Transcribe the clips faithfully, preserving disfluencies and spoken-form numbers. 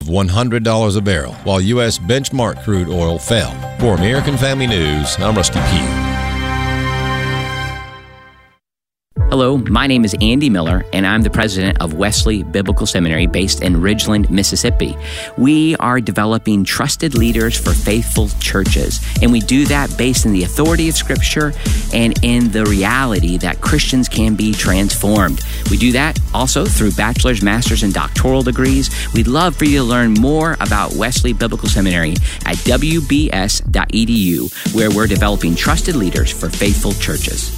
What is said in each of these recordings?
of one hundred dollars a barrel, while U S benchmark crude oil fell. For American Family News, I'm Rusty Pugh. Hello, my name is Andy Miller, and I'm the president of Wesley Biblical Seminary based in Ridgeland, Mississippi. We are developing trusted leaders for faithful churches, and we do that based in the authority of Scripture and in the reality that Christians can be transformed. We do that also through bachelor's, master's, and doctoral degrees. We'd love for you to learn more about Wesley Biblical Seminary at w b s dot e d u, where we're developing trusted leaders for faithful churches.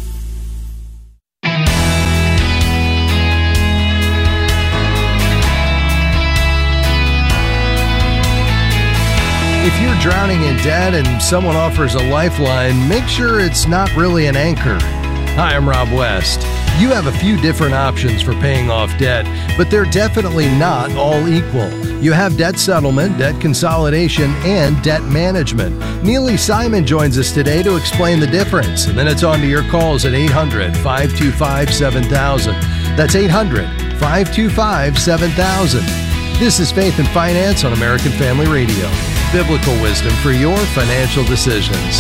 If you're drowning in debt and someone offers a lifeline, make sure it's not really an anchor. Hi, I'm Rob West. You have a few different options for paying off debt, but they're definitely not all equal. You have debt settlement, debt consolidation, and debt management. Neely Simon joins us today to explain the difference, and then it's on to your calls at eight hundred, five two five, seven thousand. That's eight hundred, five two five, seven thousand. This is Faith and Finance on American Family Radio. Biblical wisdom for your financial decisions.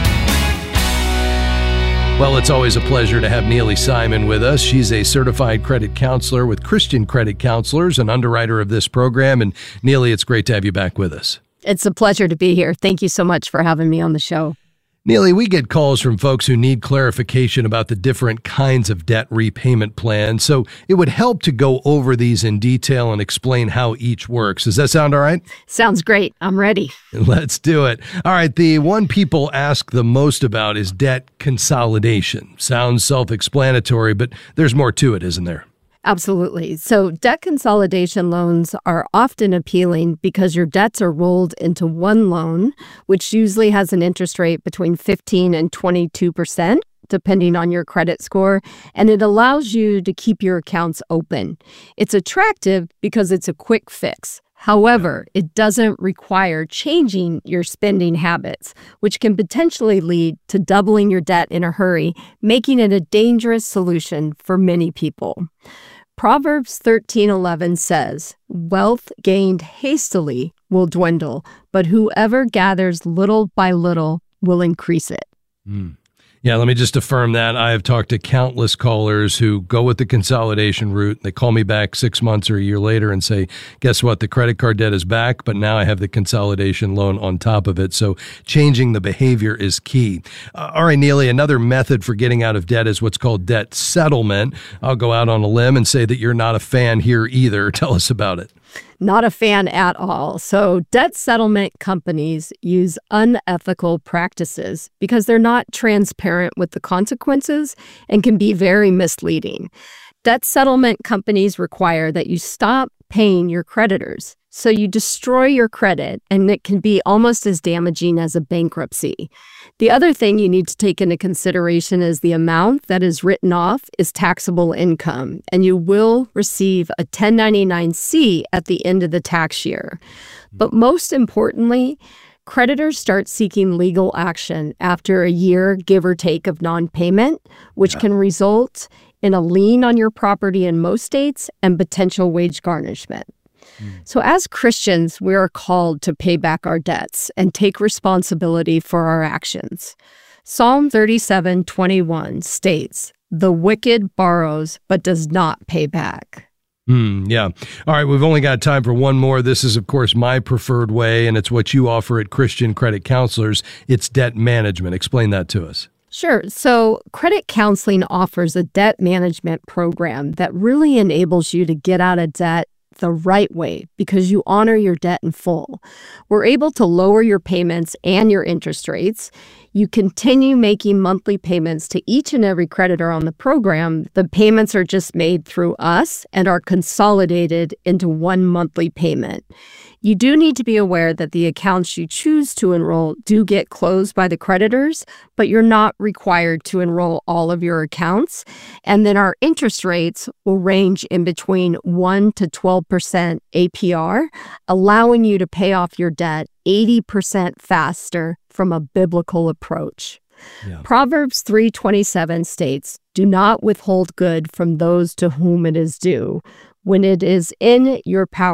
Well, it's always a pleasure to have Neely Simon with us. She's a certified credit counselor with Christian Credit Counselors, an underwriter of this program. And Neely, it's great to have you back with us. It's a pleasure to be here. Thank you so much for having me on the show. Neely, we get calls from folks who need clarification about the different kinds of debt repayment plans, so it would help to go over these in detail and explain how each works. Does that sound all right? Sounds great. I'm ready. Let's do it. All right, the one people ask the most about is debt consolidation. Sounds self-explanatory, but there's more to it, isn't there? Absolutely. So debt consolidation loans are often appealing because your debts are rolled into one loan, which usually has an interest rate between fifteen and twenty-two percent, depending on your credit score, and it allows you to keep your accounts open. It's attractive because it's a quick fix. However, it doesn't require changing your spending habits, which can potentially lead to doubling your debt in a hurry, making it a dangerous solution for many people. Proverbs thirteen eleven says, "Wealth gained hastily will dwindle, but whoever gathers little by little will increase it." Mm. Yeah, let me just affirm that. I have talked to countless callers who go with the consolidation route. They call me back six months or a year later and say, guess what? The credit card debt is back, but now I have the consolidation loan on top of it. So changing the behavior is key. Uh, all right, Neely, another method for getting out of debt is what's called debt settlement. I'll go out on a limb and say that you're not a fan here either. Tell us about it. Not a fan at all. So debt settlement companies use unethical practices because they're not transparent with the consequences and can be very misleading. Debt settlement companies require that you stop paying your creditors. So you destroy your credit, and it can be almost as damaging as a bankruptcy. The other thing you need to take into consideration is the amount that is written off is taxable income, and you will receive a ten ninety-nine C at the end of the tax year. But most importantly, creditors start seeking legal action after a year, give or take, of non-payment, which yeah. can result in a lien on your property in most states and potential wage garnishment. So as Christians, we are called to pay back our debts and take responsibility for our actions. Psalm thirty-seven twenty-one states, "The wicked borrows but does not pay back." Hmm, yeah. All right, we've only got time for one more. This is, of course, my preferred way, and it's what you offer at Christian Credit Counselors. It's debt management. Explain that to us. Sure. So credit counseling offers a debt management program that really enables you to get out of debt the right way because you honor your debt in full. We're able to lower your payments and your interest rates. You continue making monthly payments to each and every creditor on the program. The payments are just made through us and are consolidated into one monthly payment. You do need to be aware that the accounts you choose to enroll do get closed by the creditors, but you're not required to enroll all of your accounts. And then our interest rates will range in between one to twelve percent A P R, allowing you to pay off your debt eighty percent faster from a biblical approach. Yeah. Proverbs three twenty-seven states, "Do not withhold good from those to whom it is due, when it is in your power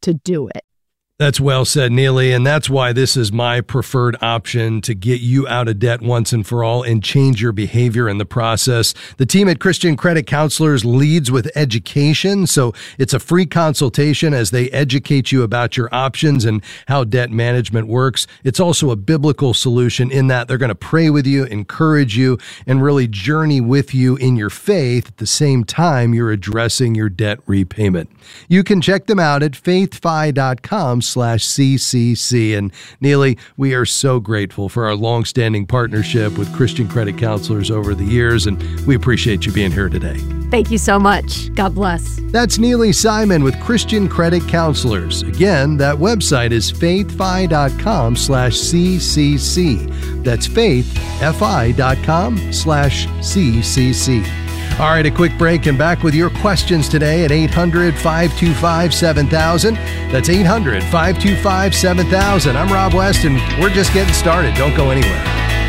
to do it. That's well said, Neely, and that's why this is my preferred option to get you out of debt once and for all and change your behavior in the process. The team at Christian Credit Counselors leads with education, so it's a free consultation as they educate you about your options and how debt management works. It's also a biblical solution in that they're going to pray with you, encourage you, and really journey with you in your faith at the same time you're addressing your debt repayment. You can check them out at faithfi dot com slash C C C. And Neely, we are so grateful for our longstanding partnership with Christian Credit Counselors over the years, and we appreciate you being here today. Thank you so much. God bless. That's Neely Simon with Christian Credit Counselors. Again, that website is faithfi dot com slash C C C. That's faithfi dot com slash C C C. All right, a quick break and back with your questions today at eight hundred, five two five, seven thousand. That's eight hundred, five two five, seven thousand. I'm Rob West, and we're just getting started. Don't go anywhere.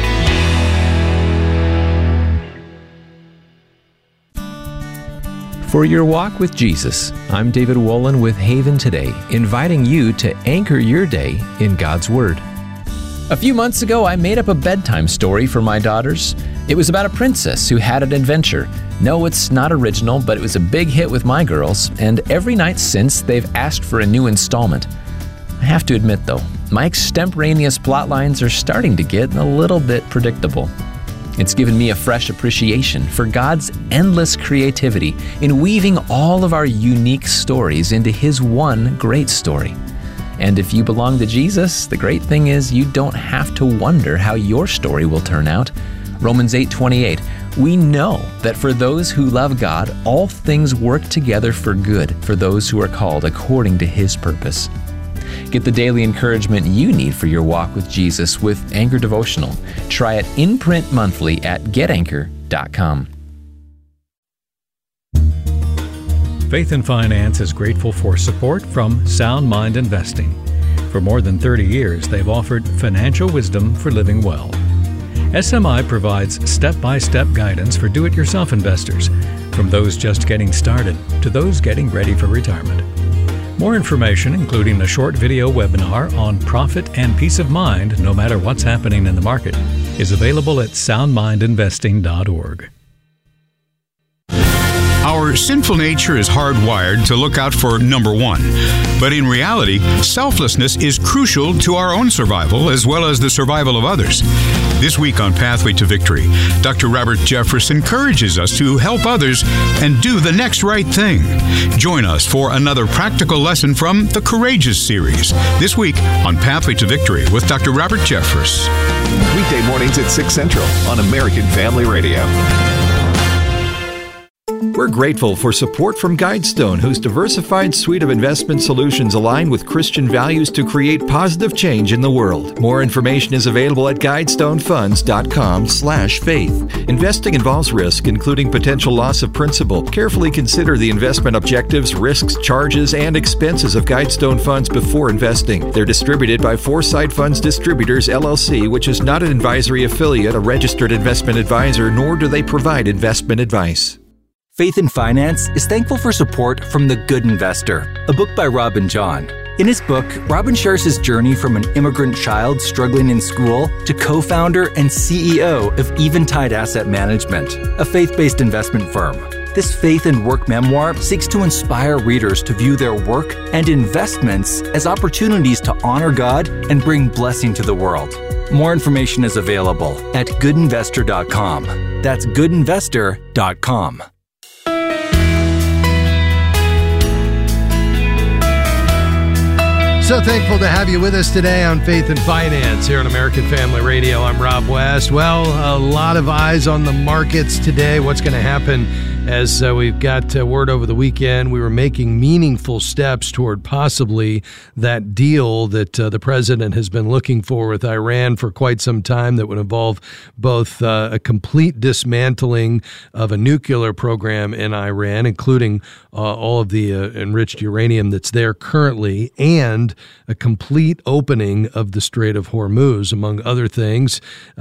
For your walk with Jesus, I'm David Wolin with Haven Today, inviting you to anchor your day in God's Word. A few months ago, I made up a bedtime story for my daughters. It was about a princess who had an adventure. No, it's not original, but it was a big hit with my girls, and every night since, they've asked for a new installment. I have to admit, though, my extemporaneous plot lines are starting to get a little bit predictable. It's given me a fresh appreciation for God's endless creativity in weaving all of our unique stories into His one great story. And if you belong to Jesus, the great thing is you don't have to wonder how your story will turn out. Romans eight twenty-eight, we know that for those who love God, all things work together for good for those who are called according to His purpose. Get the daily encouragement you need for your walk with Jesus with Anchor Devotional. Try it in print monthly at get anchor dot com. Faith and Finance is grateful for support from Sound Mind Investing. For more than thirty years, they've offered financial wisdom for living well. S M I provides step-by-step guidance for do-it-yourself investors, from those just getting started to those getting ready for retirement. More information, including a short video webinar on profit and peace of mind no matter what's happening in the market, is available at sound mind investing dot org. Our sinful nature is hardwired to look out for number one. But in reality, selflessness is crucial to our own survival as well as the survival of others. This week on Pathway to Victory, Doctor Robert Jeffress encourages us to help others and do the next right thing. Join us for another practical lesson from the Courageous series. This week on Pathway to Victory with Doctor Robert Jeffress. Weekday mornings at six Central on American Family Radio. We're grateful for support from Guidestone, whose diversified suite of investment solutions align with Christian values to create positive change in the world. More information is available at guidestone funds dot com slash faith. Investing involves risk, including potential loss of principal. Carefully consider the investment objectives, risks, charges, and expenses of Guidestone funds before investing. They're distributed by Foresight Funds Distributors, L L C, which is not an advisory affiliate, a registered investment advisor, nor do they provide investment advice. Faith and Finance is thankful for support from The Good Investor, a book by Robin John. In his book, Robin shares his journey from an immigrant child struggling in school to co-founder and C E O of Eventide Asset Management, a faith-based investment firm. This faith and work memoir seeks to inspire readers to view their work and investments as opportunities to honor God and bring blessing to the world. More information is available at good investor dot com. That's good investor dot com. So thankful to have you with us today on Faith and Finance here on American Family Radio. I'm Rob West. Well, a lot of eyes on the markets today. What's going to happen as uh, we've got uh, word over the weekend? We were making meaningful steps toward possibly that deal that uh, the president has been looking for with Iran for quite some time that would involve both uh, a complete dismantling of a nuclear program in Iran, including uh, all of the uh, enriched uranium that's there currently, and a complete opening of the Strait of Hormuz, among other things. Uh,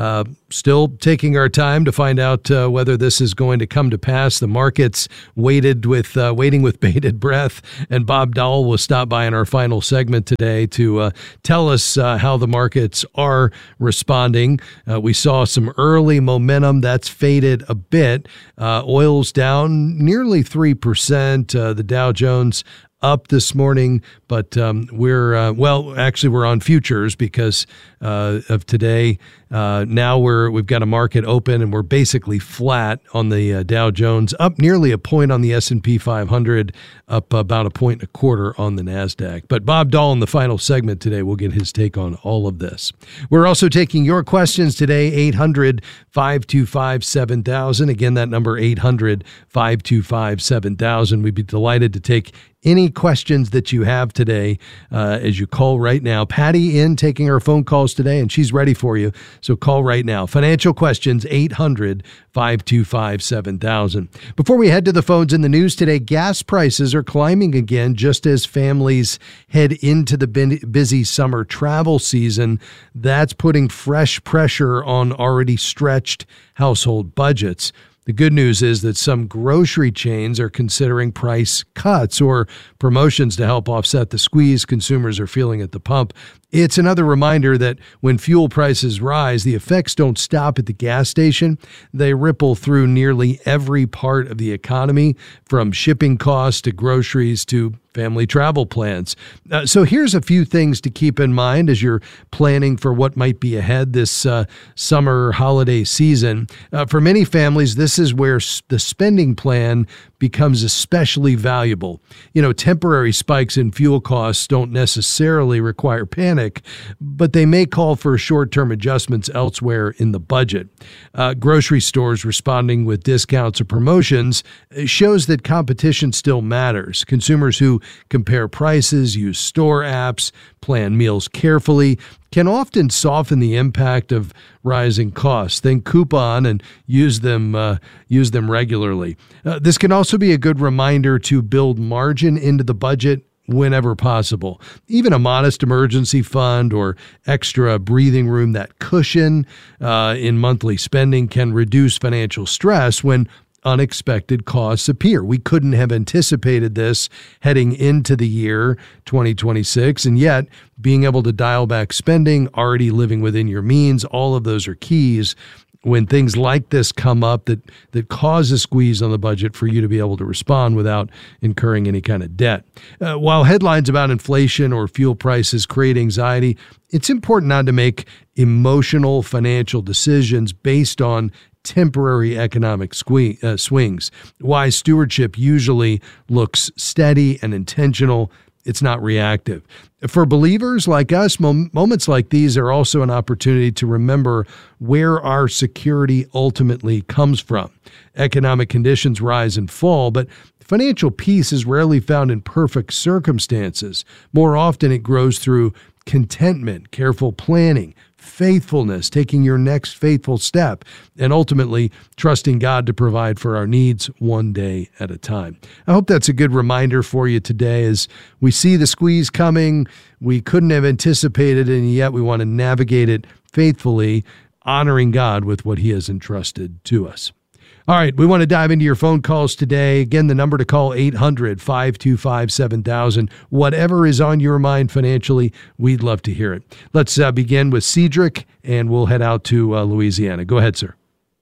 still taking our time to find out uh, whether this is going to come to pass. The market's waited with uh, waiting with bated breath, and Bob Dowell will stop by in our final segment today to uh, tell us uh, how the markets are responding. Uh, we saw some early momentum that's faded a bit. Uh, oil's down nearly three percent. Uh, the Dow Jones up this morning, but um, we're, uh, well, actually we're on futures because uh, of today. Uh, now we're, we've got a market open and we're basically flat on the uh, Dow Jones, up nearly a point on the S and P five hundred, up about a point and a quarter on the NASDAQ. But Bob Dowell in the final segment today will get his take on all of this. We're also taking your questions today, eight hundred, five two five, seven thousand. Again, that number eight hundred, five two five, seven thousand. We'd be delighted to take any questions that you have today uh, as you call right now. Patty in taking our phone calls today, and she's ready for you. So call right now. Financial questions, eight hundred, five two five, seven thousand. Before we head to the phones in the news today, gas prices are climbing again just as families head into the busy summer travel season. That's putting fresh pressure on already stretched household budgets. The good news is that some grocery chains are considering price cuts or promotions to help offset the squeeze consumers are feeling at the pump. It's another reminder that when fuel prices rise, the effects don't stop at the gas station. They ripple through nearly every part of the economy, from shipping costs to groceries to family travel plans. Uh, so here's a few things to keep in mind as you're planning for what might be ahead this uh, summer holiday season. Uh, for many families, this is where the spending plan becomes especially valuable. You know, temporary spikes in fuel costs don't necessarily require panic, but they may call for short-term adjustments elsewhere in the budget. Uh, grocery stores responding with discounts or promotions shows that competition still matters. Consumers who compare prices, use store apps, plan meals carefully, can often soften the impact of rising costs. Think coupon and use them uh, use them regularly. Uh, this can also be a good reminder to build margin into the budget whenever possible. Even a modest emergency fund or extra breathing room, that cushion uh, in monthly spending, can reduce financial stress when unexpected costs appear. We couldn't have anticipated this heading into the year twenty twenty-six, and yet being able to dial back spending, already living within your means, all of those are keys when things like this come up that, that cause a squeeze on the budget for you to be able to respond without incurring any kind of debt. Uh, while headlines about inflation or fuel prices create anxiety, it's important not to make emotional financial decisions based on temporary economic sque- uh, swings. Wise stewardship usually looks steady and intentional. It's not reactive. For believers like us, mom- moments like these are also an opportunity to remember where our security ultimately comes from. Economic conditions rise and fall, but financial peace is rarely found in perfect circumstances. More often, it grows through contentment, careful planning, faithfulness, taking your next faithful step, and ultimately trusting God to provide for our needs one day at a time. I hope that's a good reminder for you today as we see the squeeze coming. We couldn't have anticipated it, and yet we want to navigate it faithfully, honoring God with what He has entrusted to us. All right, we want to dive into your phone calls today. Again, the number to call, eight hundred, five two five, seven thousand. Whatever is on your mind financially, we'd love to hear it. Let's uh, begin with Cedric, and we'll head out to uh, Louisiana. Go ahead, sir.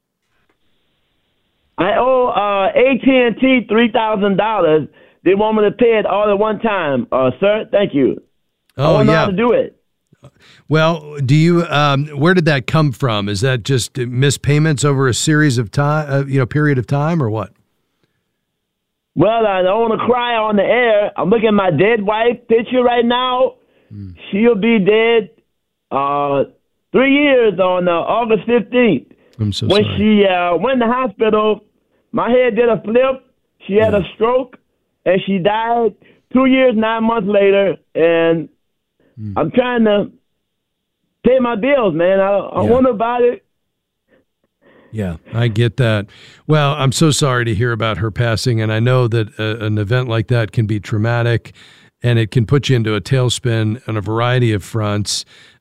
I owe uh, A T and T three thousand dollars. They want me to pay it all at one time. Uh, sir, thank you. Oh, I want to yeah. know how to do it. Well, do you? Um, where did that come from? Is that just missed payments over a series of time, uh, you know, period of time, or what? Well, I don't want to cry on the air. I'm looking at my dead wife picture right now. Mm. She'll be dead uh, three years on uh, August fifteenth. I'm so when sorry. she uh, went to the hospital, my head did a flip. She had yeah. a stroke, and she died two years, nine months later, and Mm. I'm trying to pay my bills, man. I, I yeah. wonder about it. Yeah, I get that. Well, I'm so sorry to hear about her passing, and I know that a, an event like that can be traumatic, and it can put you into a tailspin on a variety of fronts.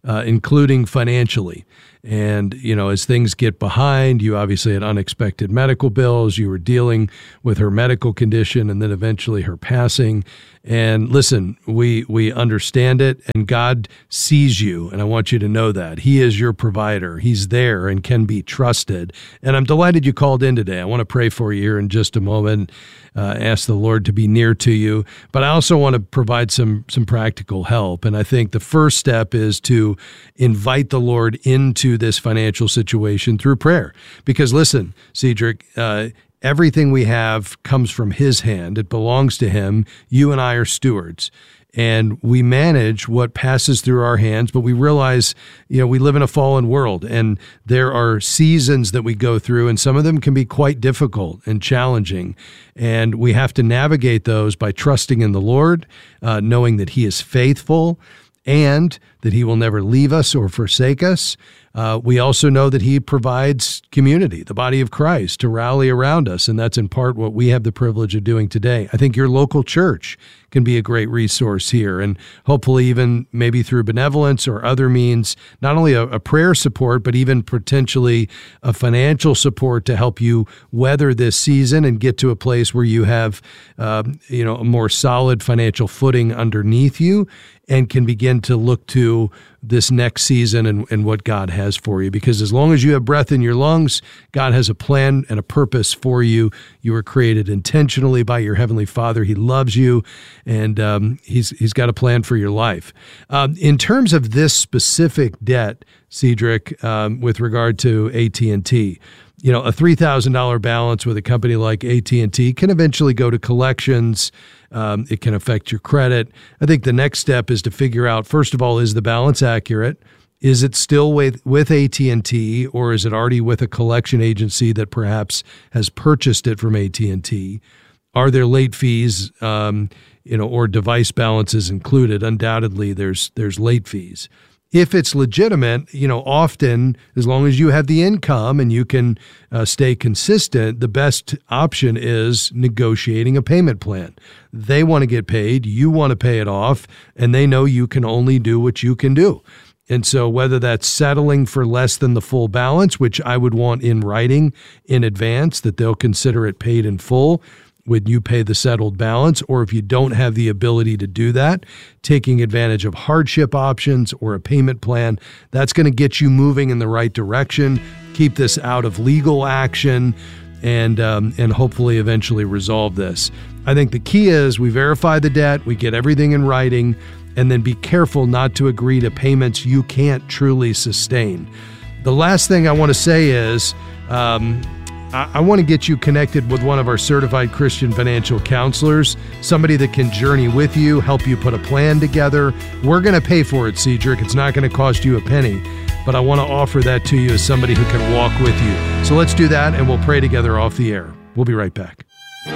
uh, including financially. And, you know, as things get behind, you obviously had unexpected medical bills. You were dealing with her medical condition and then eventually her passing. And listen, we we understand it, and God sees you, and I want you to know that. He is your provider. He's there and can be trusted. And I'm delighted you called in today. I want to pray for you here in just a moment, uh, ask the Lord to be near to you. But I also want to provide some some practical help. And I think the first step is to invite the Lord into this financial situation through prayer. Because listen, Cedric, uh, everything we have comes from His hand. It belongs to Him. You and I are stewards. And we manage what passes through our hands, but we realize, you know, we live in a fallen world, and there are seasons that we go through, and some of them can be quite difficult and challenging. And we have to navigate those by trusting in the Lord, uh, knowing that He is faithful and that He will never leave us or forsake us. Uh, we also know that He provides community, the body of Christ, to rally around us, and that's in part what we have the privilege of doing today. I think your local church can be a great resource here, and hopefully even maybe through benevolence or other means, not only a, a prayer support, but even potentially a financial support to help you weather this season and get to a place where you have uh, you know, a more solid financial footing underneath you and can begin to look to this next season and, and what God has for you. Because as long as you have breath in your lungs, God has a plan and a purpose for you. You were created intentionally by your Heavenly Father. He loves you, and um, he's He's got a plan for your life. Um, in terms of this specific debt, Cedric, um, with regard to A T and T, you know, a three thousand dollars balance with a company like A T and T can eventually go to collections. Um, it can affect your credit. I think the next step is to figure out, first of all, is the balance accurate? Is it still with, with A T and T, or is it already with a collection agency that perhaps has purchased it from A T and T? Are there late fees, um, you know, or device balances included? Undoubtedly, there's there's late fees. If it's legitimate, you know, often, as long as you have the income and you can uh, stay consistent, the best option is negotiating a payment plan. They want to get paid, you want to pay it off, and they know you can only do what you can do. And so whether that's settling for less than the full balance, which I would want in writing in advance, that they'll consider it paid in full when you pay the settled balance, or if you don't have the ability to do that, taking advantage of hardship options or a payment plan, that's going to get you moving in the right direction, keep this out of legal action, and um, and hopefully eventually resolve this. I think the key is we verify the debt, we get everything in writing, and then be careful not to agree to payments you can't truly sustain. The last thing I want to say is, um, I want to get you connected with one of our certified Christian financial counselors, somebody that can journey with you, help you put a plan together. We're going to pay for it, Cedric. It's not going to cost you a penny, but I want to offer that to you as somebody who can walk with you. So let's do that, and we'll pray together off the air. We'll be right back.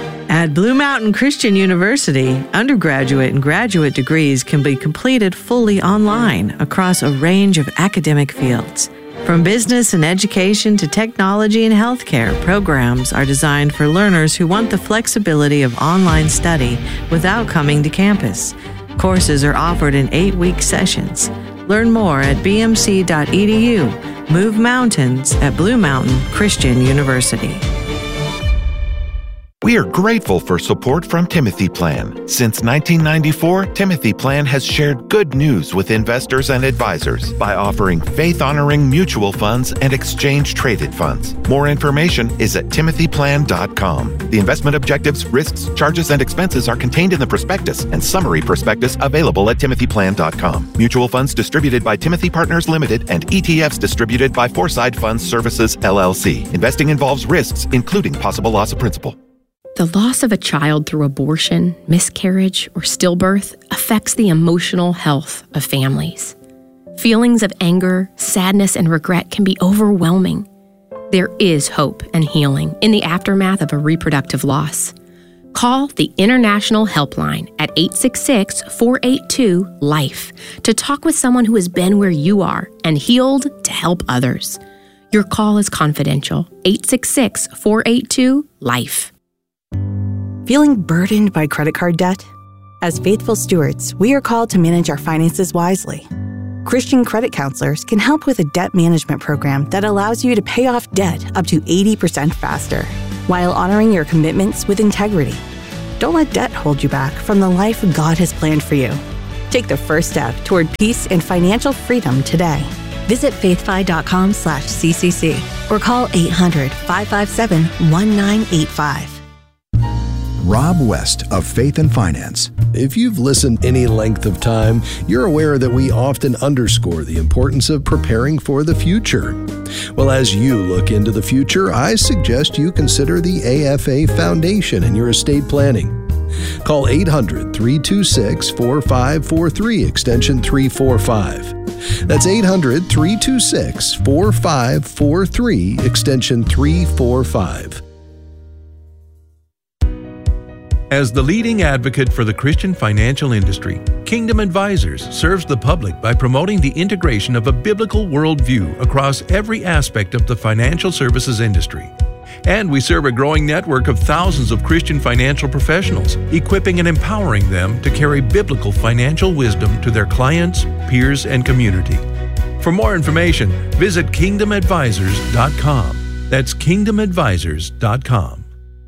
At Blue Mountain Christian University, undergraduate and graduate degrees can be completed fully online across a range of academic fields. From business and education to technology and healthcare, programs are designed for learners who want the flexibility of online study without coming to campus. Courses are offered in eight-week sessions. Learn more at b m c dot e d u. Move mountains at Blue Mountain Christian University. We are grateful for support from Timothy Plan. Since nineteen ninety-four, Timothy Plan has shared good news with investors and advisors by offering faith-honoring mutual funds and exchange-traded funds. More information is at timothy plan dot com. The investment objectives, risks, charges, and expenses are contained in the prospectus and summary prospectus available at timothy plan dot com. Mutual funds distributed by Timothy Partners Limited and E T Fs distributed by Foreside Funds Services, L L C. Investing involves risks, including possible loss of principal. The loss of a child through abortion, miscarriage, or stillbirth affects the emotional health of families. Feelings of anger, sadness, and regret can be overwhelming. There is hope and healing in the aftermath of a reproductive loss. Call the International Helpline at eight six six, four eight two, LIFE to talk with someone who has been where you are and healed to help others. Your call is confidential. eight six six, four eight two, LIFE. Feeling burdened by credit card debt? As faithful stewards, we are called to manage our finances wisely. Christian credit counselors can help with a debt management program that allows you to pay off debt up to eighty percent faster, while honoring your commitments with integrity. Don't let debt hold you back from the life God has planned for you. Take the first step toward peace and financial freedom today. Visit faithfi.com slash CCC or call eight hundred, five five seven, one nine eight five. Rob West of Faith and Finance. If you've listened any length of time, you're aware that we often underscore the importance of preparing for the future. Well, as you look into the future, I suggest you consider the A F A Foundation in your estate planning. Call eight hundred, three two six, four five four three, extension three four five. That's eight hundred, three two six, four five four three, extension three four five. As the leading advocate for the Christian financial industry, Kingdom Advisors serves the public by promoting the integration of a biblical worldview across every aspect of the financial services industry. And we serve a growing network of thousands of Christian financial professionals, equipping and empowering them to carry biblical financial wisdom to their clients, peers, and community. For more information, visit kingdom advisors dot com. That's kingdom advisors dot com.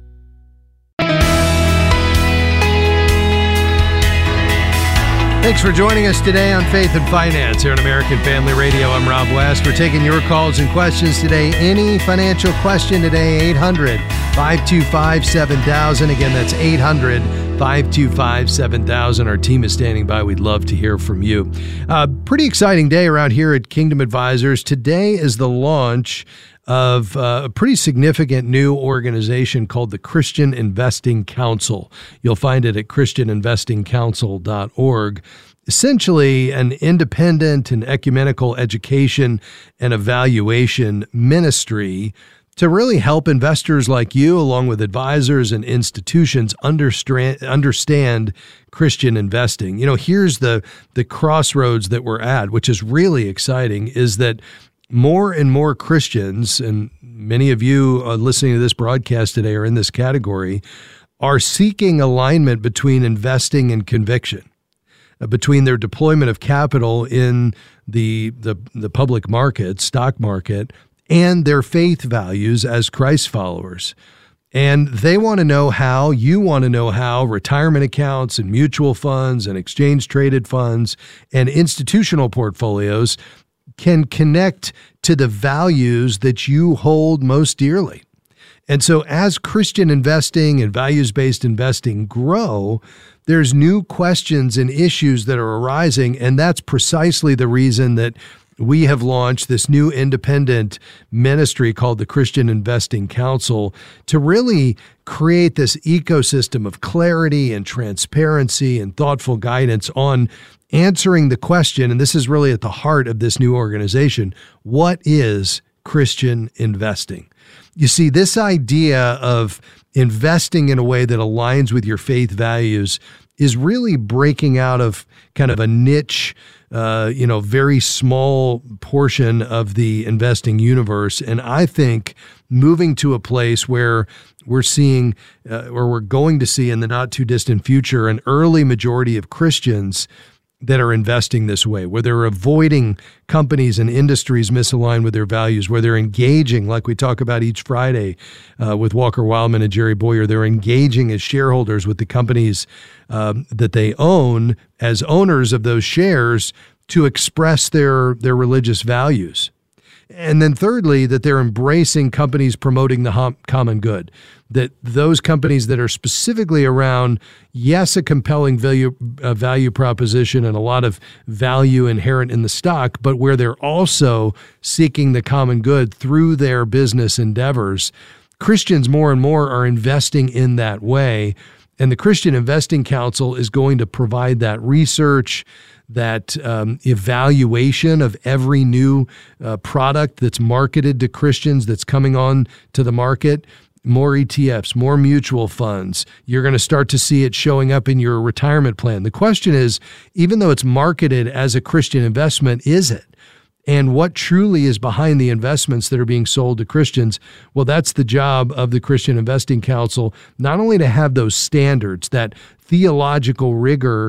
Thanks for joining us today on Faith and Finance here on American Family Radio. I'm Rob West. We're taking your calls and questions today. Any financial question today, eight hundred, five two five, seven thousand. Again, that's eight hundred, five two five, seven thousand. Our team is standing by. We'd love to hear from you. Uh, pretty exciting day around here at Kingdom Advisors. Today is the launch of uh, a pretty significant new organization called the Christian Investing Council. You'll find it at christian investing council dot org. Essentially an independent and ecumenical education and evaluation ministry to really help investors like you, along with advisors and institutions, understand, understand Christian investing. You know, here's the, the crossroads that we're at, which is really exciting, is that more and more Christians, and many of you uh, listening to this broadcast today are in this category, are seeking alignment between investing and conviction, uh, between their deployment of capital in the, the the public market, stock market, and their faith values as Christ followers. And they want to know how, you want to know how retirement accounts and mutual funds and exchange-traded funds and institutional portfolios can connect to the values that you hold most dearly. And so as Christian investing and values-based investing grow, there's new questions and issues that are arising, and that's precisely the reason that we have launched this new independent ministry called the Christian Investing Council to really create this ecosystem of clarity and transparency and thoughtful guidance on answering the question, and this is really at the heart of this new organization, what is Christian investing? You see, this idea of investing in a way that aligns with your faith values is really breaking out of kind of a niche, uh, you know, very small portion of the investing universe. And I think moving to a place where we're seeing, uh, or we're going to see in the not too distant future, an early majority of Christians that are investing this way, where they're avoiding companies and industries misaligned with their values, where they're engaging, like we talk about each Friday uh, with Walker Wildman and Jerry Boyer, they're engaging as shareholders with the companies um, that they own as owners of those shares to express their, their religious values. And then thirdly, that they're embracing companies promoting the hum- common good, that those companies that are specifically around, yes, a compelling value, uh, value proposition and a lot of value inherent in the stock, but where they're also seeking the common good through their business endeavors. Christians more and more are investing in that way. And the Christian Investing Council is going to provide that research, that um, evaluation of every new uh, product that's marketed to Christians that's coming on to the market, more E T Fs, more mutual funds. You're going to start to see it showing up in your retirement plan. The question is, even though it's marketed as a Christian investment, is it? And what truly is behind the investments that are being sold to Christians? Well, that's the job of the Christian Investing Council, not only to have those standards, that theological rigor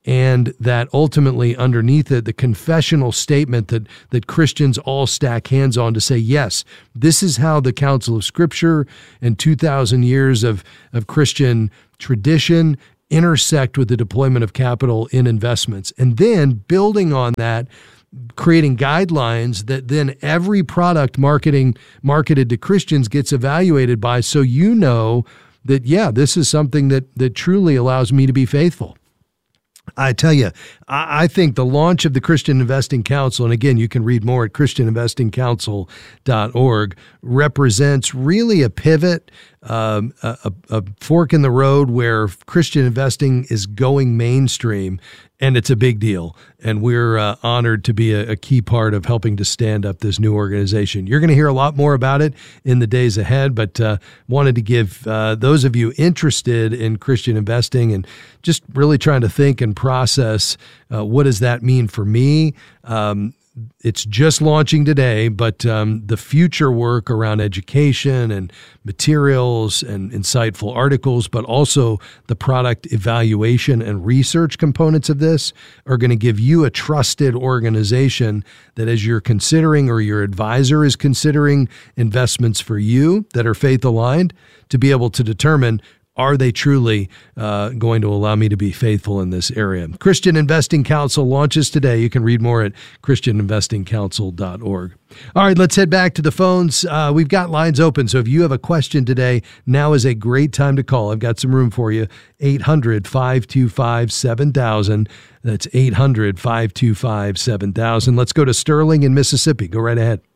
and that ultimately underneath it, the confessional statement that, that Christians all stack hands on to say, yes, this is how the counsel of Scripture and two thousand years of, of Christian tradition intersect with the deployment of capital in investments. And then building on that, creating guidelines that then every product marketing marketed to Christians gets evaluated by, so you know that, yeah, this is something that that truly allows me to be faithful. I tell you, I think the launch of the Christian Investing Council, and again, you can read more at christian investing council dot org, represents really a pivot, um, a, a fork in the road where Christian investing is going mainstream, and it's a big deal. And we're uh, honored to be a, a key part of helping to stand up this new organization. You're going to hear a lot more about it in the days ahead, but uh, wanted to give uh, those of you interested in Christian investing and just really trying to think and process uh, what does that mean for me. Um, It's just launching today, but um, the future work around education and materials and insightful articles, but also the product evaluation and research components of this are going to give you a trusted organization that as you're considering or your advisor is considering investments for you that are faith aligned, to be able to determine, are they truly uh, going to allow me to be faithful in this area? Christian Investing Council launches today. You can read more at christian investing council dot org. All right, let's head back to the phones. Uh, we've got lines open, so if you have a question today, now is a great time to call. I've got some room for you. eight hundred, five two five, seven thousand. That's eight hundred, five two five, seven thousand. Let's go to Sterling in Mississippi. Go right ahead.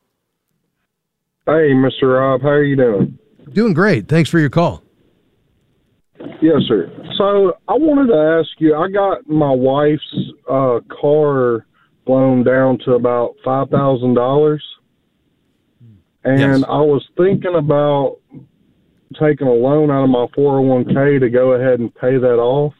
Hey, Mister Rob. How are you doing? Doing great. Thanks for your call. Yes, sir. So I wanted to ask you, I got my wife's uh, car blown down to about five thousand dollars. And yes. I was thinking about taking a loan out of my four oh one k to go ahead and pay that off.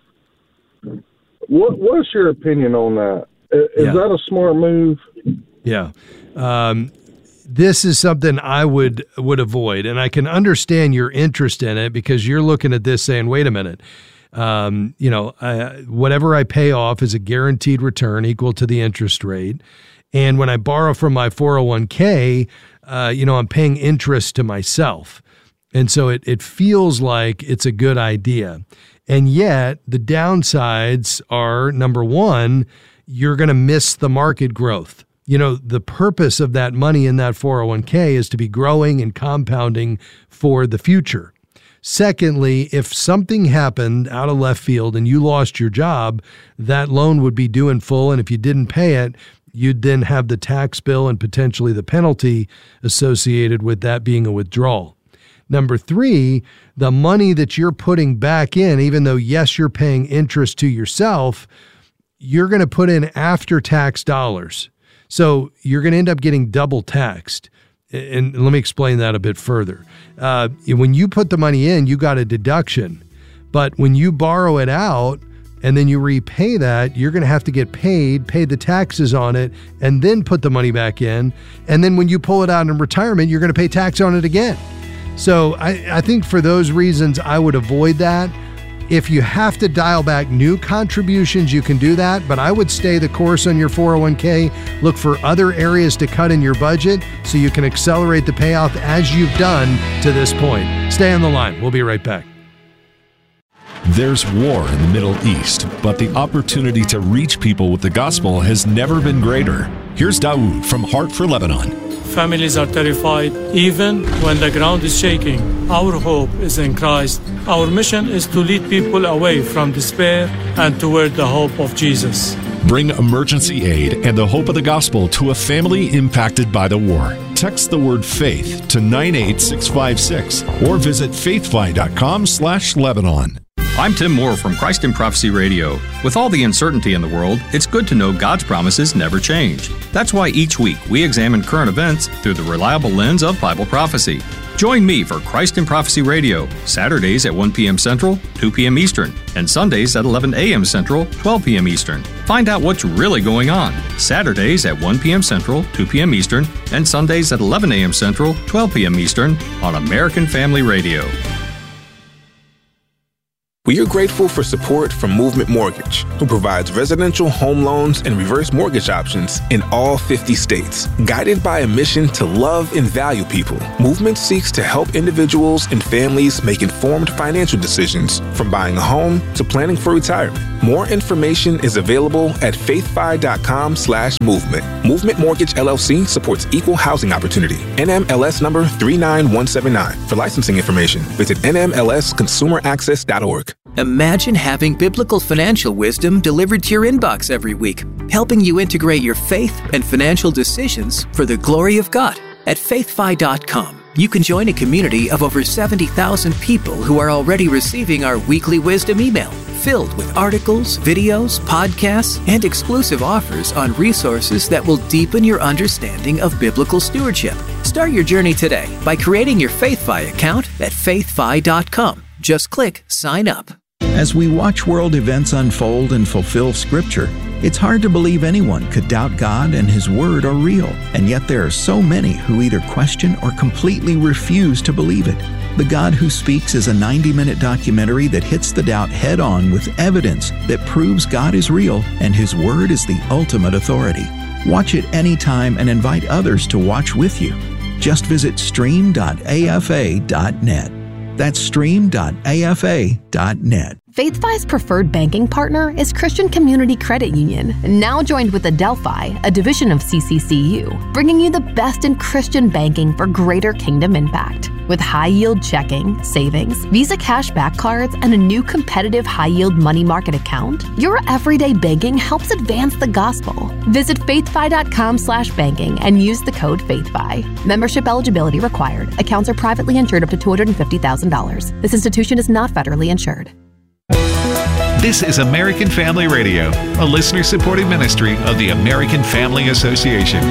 What What's your opinion on that? Is yeah. that a smart move? Yeah. Um, This is something I would would avoid, and I can understand your interest in it because you're looking at this saying, wait a minute, um, you know, I, whatever I pay off is a guaranteed return equal to the interest rate. And when I borrow from my four oh one k, uh, you know, I'm paying interest to myself. And so it, it feels like it's a good idea. And yet the downsides are, number one, you're going to miss the market growth. You know, the purpose of that money in that four oh one k is to be growing and compounding for the future. Secondly, if something happened out of left field and you lost your job, that loan would be due in full. And if you didn't pay it, you'd then have the tax bill and potentially the penalty associated with that being a withdrawal. Number three, the money that you're putting back in, even though, yes, you're paying interest to yourself, you're going to put in after-tax dollars. So you're going to end up getting double taxed. And let me explain that a bit further. Uh, when you put the money in, you got a deduction. But when you borrow it out and then you repay that, you're going to have to get paid, pay the taxes on it, and then put the money back in. And then when you pull it out in retirement, you're going to pay tax on it again. So I, I think for those reasons, I would avoid that. If you have to dial back new contributions, you can do that, but I would stay the course on your four oh one k. Look for other areas to cut in your budget so you can accelerate the payoff as you've done to this point. Stay on the line. We'll be right back. There's war in the Middle East, but the opportunity to reach people with the gospel has never been greater. Here's Dawood from Heart for Lebanon. Families are terrified even when the ground is shaking. Our hope is in Christ. Our mission is to lead people away from despair and toward the hope of Jesus. Bring emergency aid and the hope of the gospel to a family impacted by the war. Text the word faith to nine eight six five six or visit faithfi.com slash Lebanon. I'm Tim Moore from Christ in Prophecy Radio. With all the uncertainty in the world, it's good to know God's promises never change. That's why each week we examine current events through the reliable lens of Bible prophecy. Join me for Christ in Prophecy Radio, Saturdays at one p.m. Central, two p.m. Eastern, and Sundays at eleven a.m. Central, twelve p.m. Eastern. Find out what's really going on. Saturdays at one p.m. Central, two p.m. Eastern, and Sundays at eleven a.m. Central, twelve p.m. Eastern on American Family Radio. We are grateful for support from Movement Mortgage, who provides residential home loans and reverse mortgage options in all fifty states. Guided by a mission to love and value people, Movement seeks to help individuals and families make informed financial decisions, from buying a home to planning for retirement. More information is available at faithfi.com slash movement. Movement Mortgage L L C supports equal housing opportunity. N M L S number three nine one seven nine. For licensing information, visit N M L S consumer access dot org. Imagine having biblical financial wisdom delivered to your inbox every week, helping you integrate your faith and financial decisions for the glory of God. At faith fi dot com, you can join a community of over seventy thousand people who are already receiving our weekly wisdom email, filled with articles, videos, podcasts, and exclusive offers on resources that will deepen your understanding of biblical stewardship. Start your journey today by creating your FaithFi account at faith fi dot com. Just click sign up. As we watch world events unfold and fulfill Scripture, it's hard to believe anyone could doubt God and His Word are real, and yet there are so many who either question or completely refuse to believe it. The God Who Speaks is a ninety-minute documentary that hits the doubt head-on with evidence that proves God is real and His Word is the ultimate authority. Watch it anytime and invite others to watch with you. Just visit stream dot a f a dot net. That's stream dot a f a dot net. FaithFi's preferred banking partner is Christian Community Credit Union, now joined with Adelphi, a division of C C C U, bringing you the best in Christian banking for greater kingdom impact. With high-yield checking, savings, Visa cashback cards, and a new competitive high-yield money market account, your everyday banking helps advance the gospel. Visit faithfi.com slash banking and use the code FaithFi. Membership eligibility required. Accounts are privately insured up to two hundred fifty thousand dollars. This institution is not federally insured. This is American Family Radio, a listener-supported ministry of the American Family Association.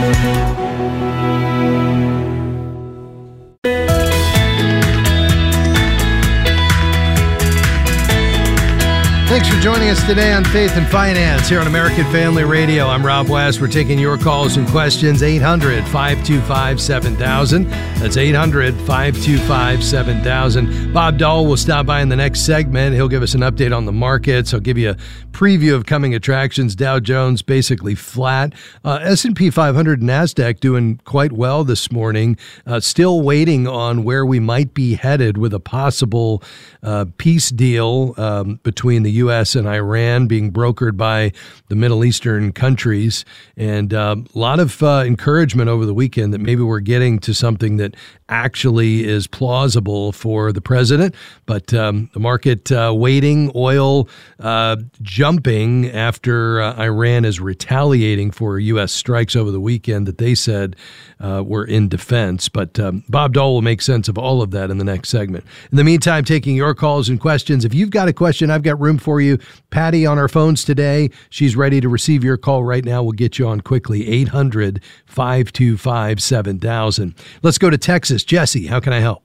Thanks for joining us today on Faith and Finance here on American Family Radio. I'm Rob West. We're taking your calls and questions. eight hundred, five two five, seven thousand. That's eight hundred, five two five, seven thousand. Bob Dahl will stop by in the next segment. He'll give us an update on the markets. He'll give you a preview of coming attractions. Dow Jones basically flat. Uh, S and P five hundred and NASDAQ doing quite well this morning. Uh, still waiting on where we might be headed with a possible uh, peace deal um, between the U S and Iran being brokered by the Middle Eastern countries. And uh, a lot of uh, encouragement over the weekend that maybe we're getting to something that actually is plausible for the president. But um, the market uh, waiting, oil uh, jumping after uh, Iran is retaliating for U S strikes over the weekend that they said uh, were in defense. But um, Bob Dahl will make sense of all of that in the next segment. In the meantime, taking your calls and questions. If you've got a question, I've got room for you. Patty on our phones today. She's ready to receive your call right now. We'll get you on quickly. eight hundred, five two five, seven thousand. Let's go to Texas. Jesse, how can I help?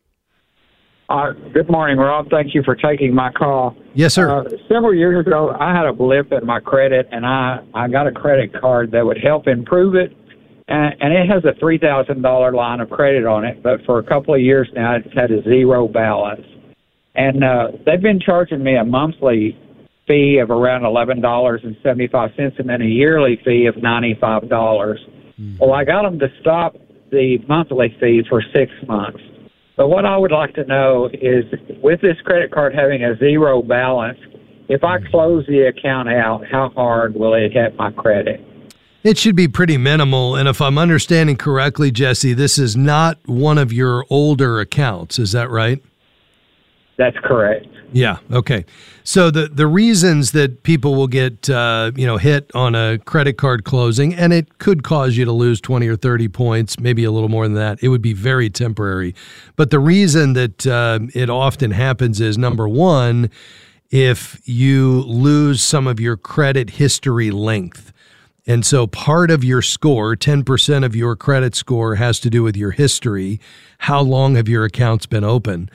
Uh, good morning, Rob. Thank you for taking my call. Yes, sir. Uh, several years ago, I had a blip in my credit, and I, I got a credit card that would help improve it. And, and it has a three thousand dollars line of credit on it, but for a couple of years now, it's had a zero balance. And uh, they've been charging me a monthly fee of around eleven dollars and seventy-five cents and then a yearly fee of ninety-five dollars. Mm-hmm. Well, I got them to stop the monthly fee for six months. But what I would like to know is, with this credit card having a zero balance, if I close the account out, how hard will it hit my credit? It should be pretty minimal. And if I'm understanding correctly, Jesse, this is not one of your older accounts. Is that right? That's correct. Yeah. Okay. So the, the reasons that people will get, uh, you know, hit on a credit card closing, and it could cause you to lose twenty or thirty points, maybe a little more than that. It would be very temporary. But the reason that uh, it often happens is, number one, if you lose some of your credit history length. And so part of your score, ten percent of your credit score, has to do with your history. How long have your accounts been open?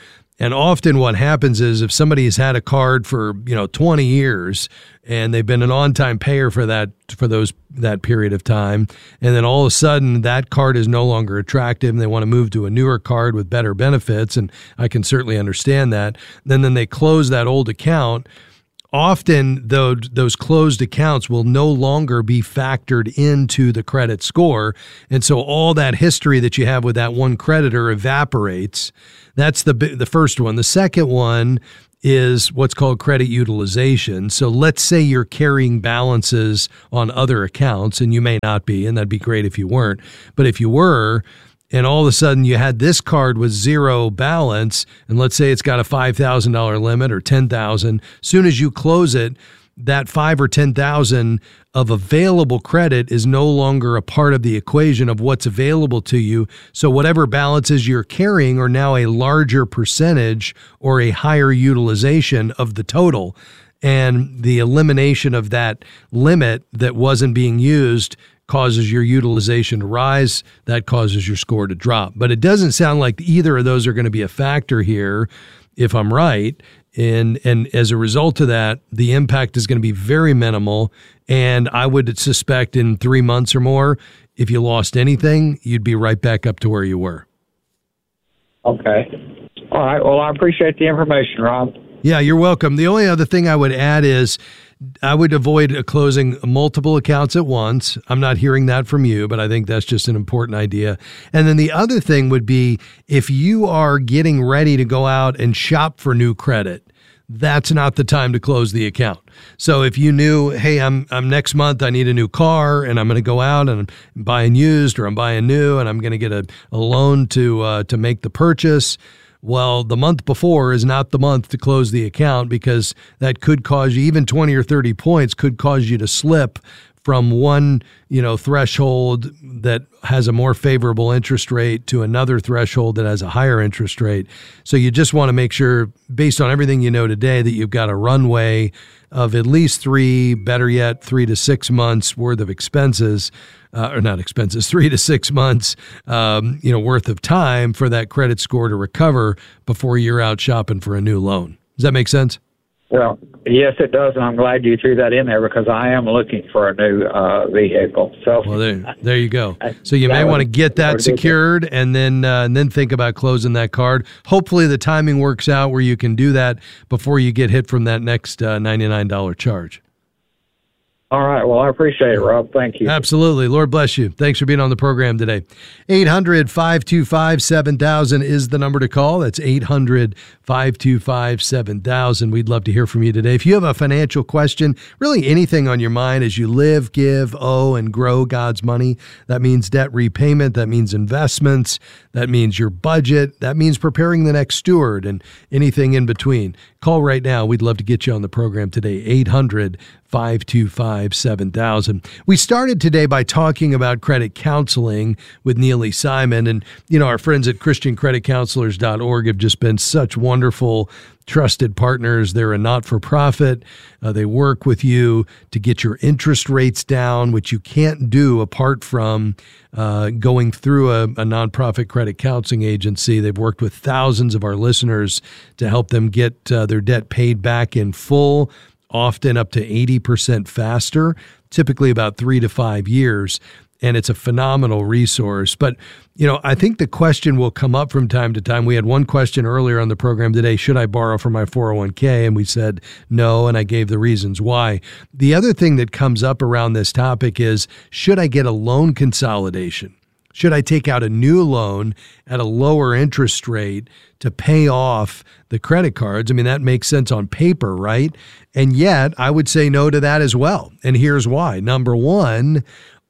And often what happens is if somebody has had a card for, you know, twenty years and they've been an on-time payer for that, for those, that period of time, and then all of a sudden that card is no longer attractive and they want to move to a newer card with better benefits, and I can certainly understand that, then then they close that old account. Often those, those closed accounts will no longer be factored into the credit score. And so all that history that you have with that one creditor evaporates. That's the the first one. The second one is what's called credit utilization. So let's say you're carrying balances on other accounts, and you may not be, and that'd be great if you weren't. But if you were, and all of a sudden you had this card with zero balance, and let's say it's got a five thousand dollars limit or ten thousand dollars, soon as you close it, that five or ten thousand of available credit is no longer a part of the equation of what's available to you. So whatever balances you're carrying are now a larger percentage or a higher utilization of the total. And the elimination of that limit that wasn't being used causes your utilization to rise. That causes your score to drop. But it doesn't sound like either of those are going to be a factor here, if I'm right. And and as a result of that, the impact is going to be very minimal. And I would suspect in three months or more, if you lost anything, you'd be right back up to where you were. Okay. All right. Well, I appreciate the information, Rob. Yeah, you're welcome. The only other thing I would add is I would avoid closing multiple accounts at once. I'm not hearing that from you, but I think that's just an important idea. And then the other thing would be if you are getting ready to go out and shop for new credit, that's not the time to close the account. So if you knew, hey, I'm I'm next month, I need a new car, and I'm going to go out and I'm buying used or I'm buying new, and I'm going to get a, a loan to uh, to make the purchase. Well, the month before is not the month to close the account, because that could cause you, even twenty or thirty points could cause you to slip from one, you know, threshold that has a more favorable interest rate to another threshold that has a higher interest rate. So you just want to make sure, based on everything you know today, that you've got a runway of at least three, better yet, three to six months worth of expenses, uh, or not expenses, three to six months, um, you know, worth of time for that credit score to recover before you're out shopping for a new loan. Does that make sense? Well, yes, it does, and I'm glad you threw that in there because I am looking for a new uh, vehicle. So, well, there, there you go. So you may want to get that secured, and then uh, and then think about closing that card. Hopefully, the timing works out where you can do that before you get hit from that next uh, ninety-nine dollars charge. All right. Well, I appreciate it, Rob. Thank you. Absolutely. Lord bless you. Thanks for being on the program today. eight hundred, five two five, seven thousand is the number to call. That's eight hundred, five two five, seven thousand. We'd love to hear from you today. If you have a financial question, really anything on your mind as you live, give, owe, and grow God's money, that means debt repayment, that means investments, that means your budget, that means preparing the next steward, and anything in between. Call right now. We'd love to get you on the program today. eight hundred, five two five, seven thousand. We started today by talking about credit counseling with Neely Simon. And, you know, our friends at Christian Credit Counselors dot org have just been such wonderful, trusted partners. They're a not-for-profit. Uh, they work with you to get your interest rates down, which you can't do apart from uh, going through a, a nonprofit credit counseling agency. They've worked with thousands of our listeners to help them get uh, their debt paid back in full, often up to eighty percent faster, typically about three to five years. And it's a phenomenal resource. But, you know, I think the question will come up from time to time. We had one question earlier on the program today, should I borrow from my four oh one k? And we said no, and I gave the reasons why. The other thing that comes up around this topic is, should I get a loan consolidation? Should I take out a new loan at a lower interest rate to pay off the credit cards? I mean, that makes sense on paper, right? And yet, I would say no to that as well. And here's why. Number one,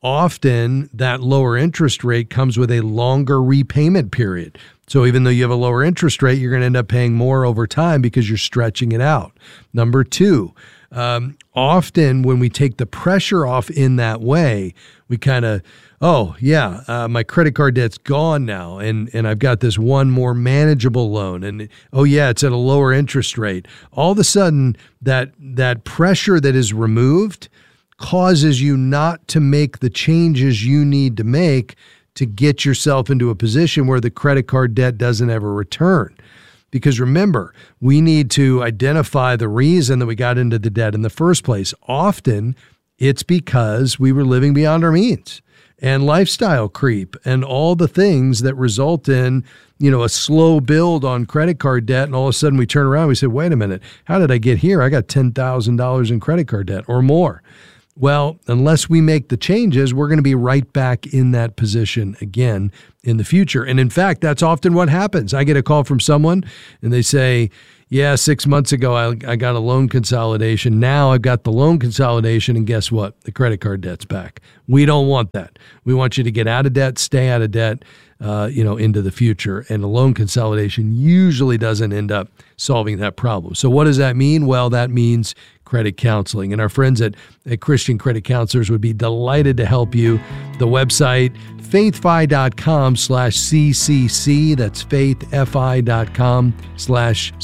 often that lower interest rate comes with a longer repayment period. So even though you have a lower interest rate, you're going to end up paying more over time because you're stretching it out. Number two, um, often when we take the pressure off in that way, we kind of, oh, yeah, uh, my credit card debt's gone now, and, and I've got this one more manageable loan, and oh, yeah, it's at a lower interest rate. All of a sudden, that that pressure that is removed causes you not to make the changes you need to make to get yourself into a position where the credit card debt doesn't ever return. Because remember, we need to identify the reason that we got into the debt in the first place. Often it's because we were living beyond our means and lifestyle creep and all the things that result in, you know, a slow build on credit card debt. And all of a sudden we turn around and we say, wait a minute, how did I get here? I got ten thousand dollars in credit card debt or more. Well, unless we make the changes, we're going to be right back in that position again in the future. And in fact, that's often what happens. I get a call from someone and they say, yeah, six months ago, I, I got a loan consolidation. Now I've got the loan consolidation, and guess what? The credit card debt's back. We don't want that. We want you to get out of debt, stay out of debt, uh, you know, into the future. And a loan consolidation usually doesn't end up solving that problem. So what does that mean? Well, that means credit counseling. And our friends at, at Christian Credit Counselors would be delighted to help you. The website, faithfi.com slash CCC. That's faithfi.com slash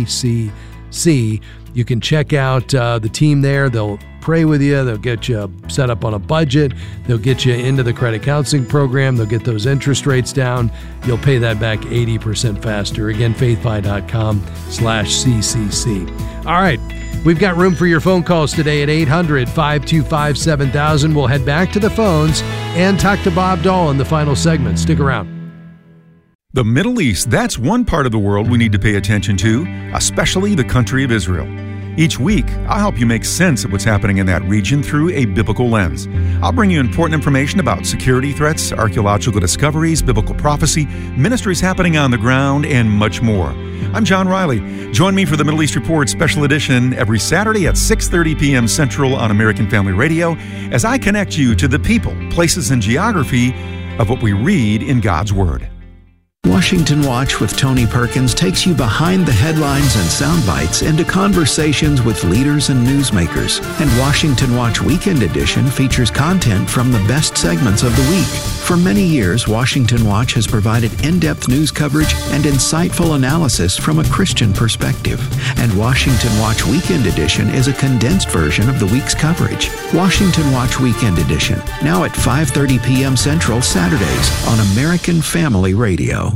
CCC. You can check out uh, the team there. They'll pray with you. They'll get you set up on a budget. They'll get you into the credit counseling program. They'll get those interest rates down. You'll pay that back eighty percent faster. Again, faithfi.com slash CCC. All right. We've got room for your phone calls today at eight hundred, five two five, seven thousand. We'll head back to the phones and talk to Bob Dahl in the final segment. Stick around. The Middle East, that's one part of the world we need to pay attention to, especially the country of Israel. Each week, I'll help you make sense of what's happening in that region through a biblical lens. I'll bring you important information about security threats, archaeological discoveries, biblical prophecy, ministries happening on the ground, and much more. I'm John Riley. Join me for the Middle East Report Special Edition every Saturday at six thirty p.m. Central on American Family Radio as I connect you to the people, places, and geography of what we read in God's Word. Washington Watch with Tony Perkins takes you behind the headlines and sound bites into conversations with leaders and newsmakers. And Washington Watch Weekend Edition features content from the best segments of the week. For many years, Washington Watch has provided in-depth news coverage and insightful analysis from a Christian perspective. And Washington Watch Weekend Edition is a condensed version of the week's coverage. Washington Watch Weekend Edition, now at five thirty p.m. Central Saturdays on American Family Radio.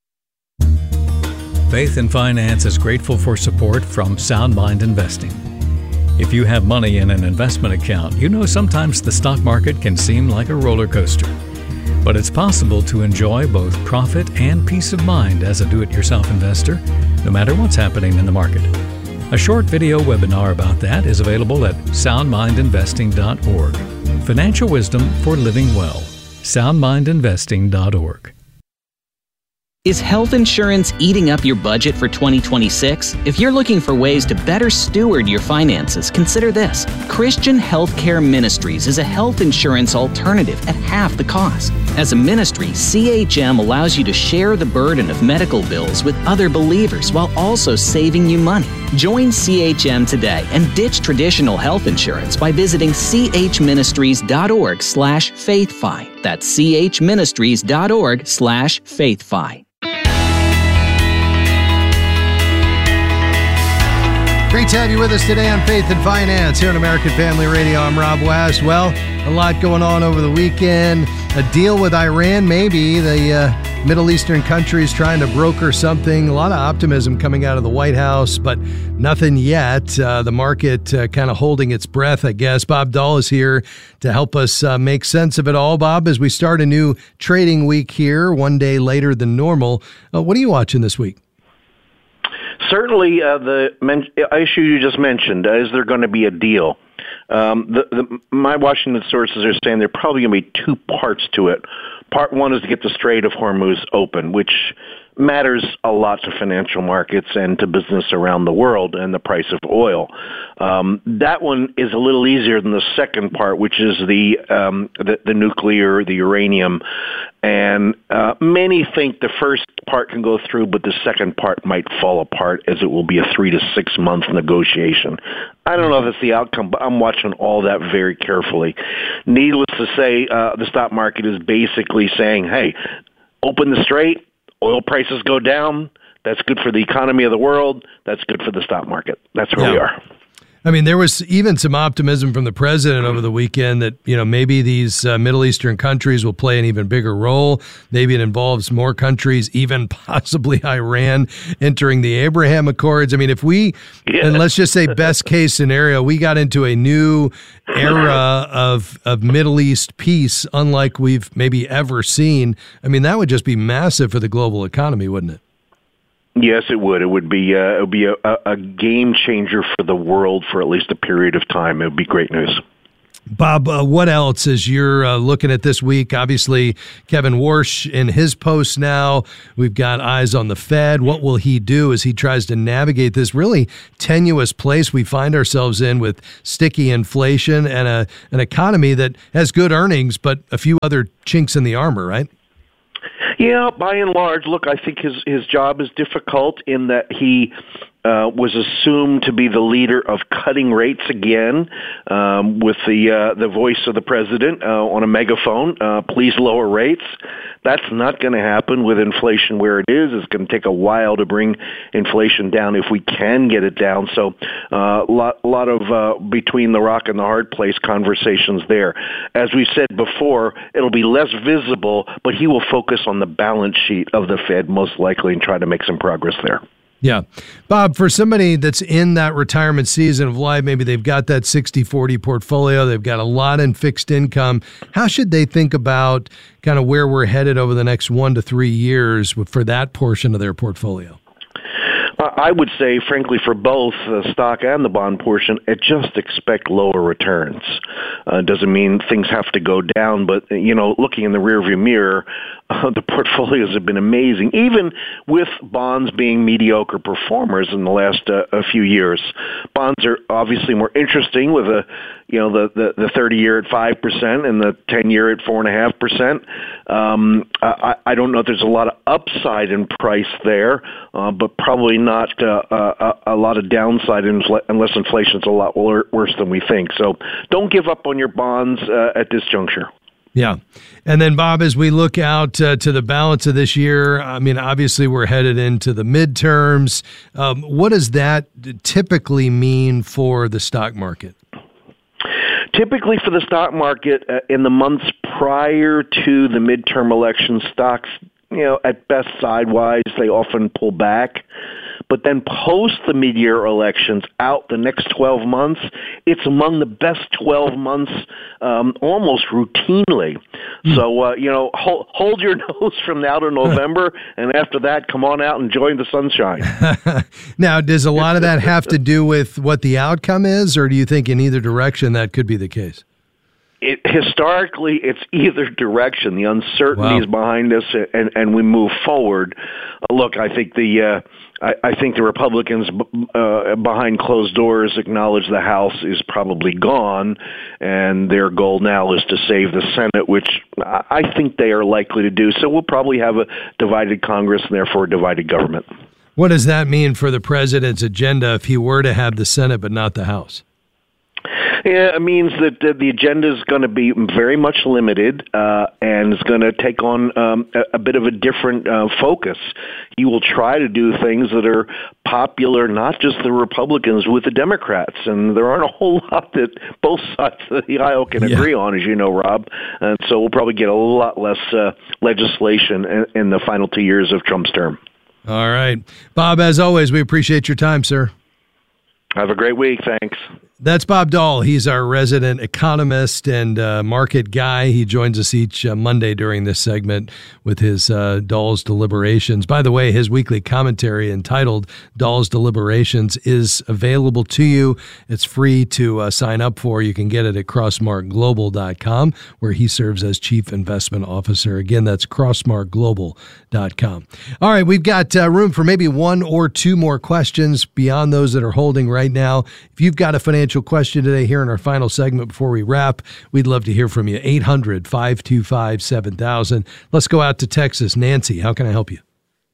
Faith and Finance is grateful for support from Sound Mind Investing. If you have money in an investment account, you know sometimes the stock market can seem like a roller coaster. But it's possible to enjoy both profit and peace of mind as a do-it-yourself investor, no matter what's happening in the market. A short video webinar about that is available at sound mind investing dot org. Financial wisdom for living well. sound mind investing dot org. Is health insurance eating up your budget for twenty twenty-six? If you're looking for ways to better steward your finances, consider this. Christian Healthcare Ministries is a health insurance alternative at half the cost. As a ministry, C H M allows you to share the burden of medical bills with other believers while also saving you money. Join C H M today and ditch traditional health insurance by visiting c h ministries dot org slash faithfi. That's c h ministries dot org slash faithfi. Great to have you with us today on Faith and Finance here on American Family Radio. I'm Rob West. Well, a lot going on over the weekend. A deal with Iran, maybe. The uh, Middle Eastern countries trying to broker something. A lot of optimism coming out of the White House, but nothing yet. Uh, the market uh, kind of holding its breath, I guess. Bob Dahl is here to help us uh, make sense of it all. Bob, as we start a new trading week here, one day later than normal, uh, what are you watching this week? Certainly, uh, the men- issue you just mentioned, uh, is there going to be a deal? Um, the, the, my Washington sources are saying there are probably going to be two parts to it. Part one is to get the Strait of Hormuz open, which matters a lot to financial markets and to business around the world and the price of oil. Um, that one is a little easier than the second part, which is the um, the, the nuclear, the uranium. And uh, many think the first part can go through, but the second part might fall apart as it will be a three to six month negotiation. I don't know if it's the outcome, but I'm watching all that very carefully. Needless to say, uh, the stock market is basically saying, hey, open the strait, oil prices go down. That's good for the economy of the world. That's good for the stock market. That's where yeah. we are. I mean, there was even some optimism from the president over the weekend that, you know, maybe these uh, Middle Eastern countries will play an even bigger role. Maybe it involves more countries, even possibly Iran, entering the Abraham Accords. I mean, if we, yeah. and let's just say best case scenario, we got into a new era of of Middle East peace, unlike we've maybe ever seen. I mean, that would just be massive for the global economy, wouldn't it? Yes, it would. It would be uh, it would be a, a game changer for the world for at least a period of time. It would be great news. Bob, uh, what else as you're uh, looking at this week? Obviously, Kevin Warsh in his post now. We've got eyes on the Fed. What will he do as he tries to navigate this really tenuous place we find ourselves in with sticky inflation and a an economy that has good earnings, but a few other chinks in the armor, right? Yeah, by and large, look, I think his his job is difficult in that he uh, was assumed to be the leader of cutting rates again, um, with the uh, the voice of the president uh, on a megaphone. Uh, please lower rates. That's not going to happen with inflation where it is. It's going to take a while to bring inflation down if we can get it down. So a uh, lot, lot of uh, between the rock and the hard place conversations there. As we said before, it'll be less visible, but he will focus on the balance sheet of the Fed most likely and try to make some progress there. Yeah. Bob, for somebody that's in that retirement season of life, maybe they've got that sixty forty portfolio, they've got a lot in fixed income. How should they think about kind of where we're headed over the next one to three years for that portion of their portfolio? I would say, frankly, for both the stock and the bond portion, it just expect lower returns. Uh, doesn't mean things have to go down, but, you know, looking in the rearview mirror, uh, the portfolios have been amazing, even with bonds being mediocre performers in the last uh, a few years. Bonds are obviously more interesting with a, you know, the, the, the thirty-year at five percent and the ten-year at four point five percent. Um, I, I don't know if there's a lot of upside in price there, uh, but probably not uh, a, a lot of downside infl- unless inflation's a lot wor- worse than we think. So don't give up on your bonds uh, at this juncture. Yeah. And then, Bob, as we look out uh, to the balance of this year, I mean, obviously we're headed into the midterms. Um, what does that typically mean for the stock market? Typically for the stock market, uh, in the months prior to the midterm election, stocks, you know, at best sidewise, they often pull back. But then post the mid-year elections out the next twelve months, it's among the best twelve months um, almost routinely. Mm. So, uh, you know, hold, hold your nose from now to November, and after that, come on out and enjoy the sunshine. Now, does a lot of that have to do with what the outcome is, or do you think in either direction that could be the case? It, historically, it's either direction. The uncertainty Wow. is behind us, and, and we move forward. Uh, look, I think the uh, I, I think the Republicans uh, behind closed doors acknowledge the House is probably gone, and their goal now is to save the Senate, which I think they are likely to do. So we'll probably have a divided Congress and therefore a divided government. What does that mean for the president's agenda if he were to have the Senate but not the House? Yeah, it means that uh, the agenda is going to be very much limited uh, and is going to take on um, a, a bit of a different uh, focus. He will try to do things that are popular, not just the Republicans, with the Democrats. And there aren't a whole lot that both sides of the aisle can Yeah. agree on, as you know, Rob. And so we'll probably get a lot less uh, legislation in, in the final two years of Trump's term. All right. Bob, as always, we appreciate your time, sir. Have a great week. Thanks. That's Bob Dahl. He's our resident economist and uh, market guy. He joins us each uh, Monday during this segment with his uh, Dahl's Deliberations. By the way, his weekly commentary entitled Dahl's Deliberations is available to you. It's free to uh, sign up for. You can get it at crossmark global dot com, where he serves as Chief Investment Officer. Again, that's crossmark global dot com. All right, we've got uh, room for maybe one or two more questions beyond those that are holding right now. If you've got a financial question today here in our final segment before we wrap, we'd love to hear from you. eight hundred, five two five, seven thousand. Let's go out to Texas. Nancy, how can I help you?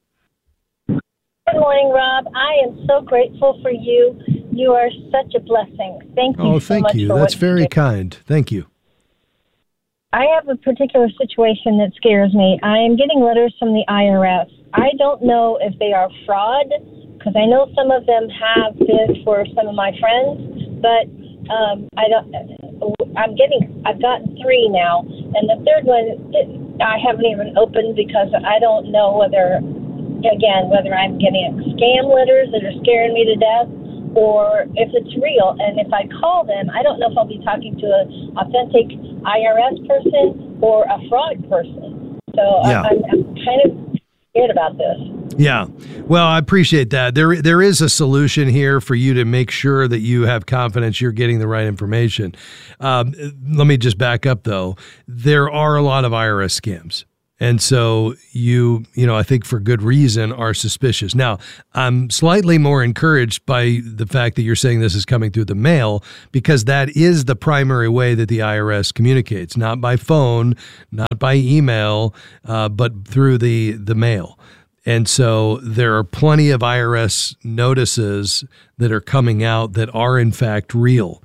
Good morning, Rob. I am so grateful for you. You are such a blessing. Thank you Oh, so thank much you. for That's what you very do. kind. Thank you. I have a particular situation that scares me. I am getting letters from the I R S. I don't know if they are fraud, because I know some of them have been for some of my friends, but um, I don't. I'm getting. I've gotten three now, and the third one it, I haven't even opened because I don't know whether, again, whether I'm getting scam letters that are scaring me to death, or if it's real. And if I call them, I don't know if I'll be talking to an authentic I R S person or a fraud person. So Yeah. I'm, I'm kind of scared about this. Yeah. Well, I appreciate that. There, there is a solution here for you to make sure that you have confidence you're getting the right information. Um, let me just back up, though. There are a lot of I R S scams. And so you, you know, I think for good reason are suspicious. Now, I'm slightly more encouraged by the fact that you're saying this is coming through the mail, because that is the primary way that the I R S communicates, not by phone, not by email, uh, but through the, the mail. And so there are plenty of I R S notices that are coming out that are in fact real.